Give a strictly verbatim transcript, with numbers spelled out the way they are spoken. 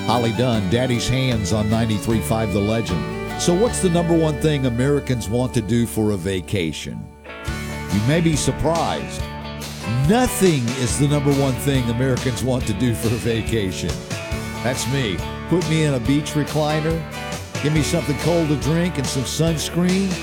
Holly Dunn, Daddy's Hands on ninety-three point five The Legend. So what's the number one thing Americans want to do for a vacation? You may be surprised. Nothing is the number one thing Americans want to do for a vacation. That's me. Put me in a beach recliner, give me something cold to drink and some sunscreen,